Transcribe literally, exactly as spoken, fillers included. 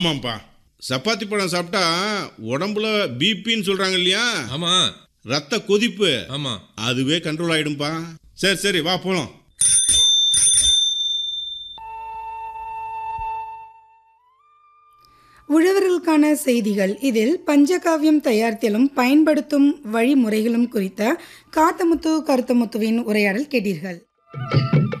ஆமாப்பா, சப்பாத்தி பழம் சாப்பிட்டா உடம்புல பிபின்னு சொல்றாங்க இல்லையா? ஆமா ரத்த கொதிப்பு ஆமா. அதுவே கண்ட்ரோல் ஆயிடும்பா. சரி சரி வா போலாம். உழவர்களுக்கான செய்திகள். இதில் பஞ்சகாவியம் தயாரித்தலும் பயன்படுத்தும் வழிமுறைகளும் குறித்த காத்தமுத்து கருத்தமுத்துவின் உரையாடல் கேட்டீர்கள்.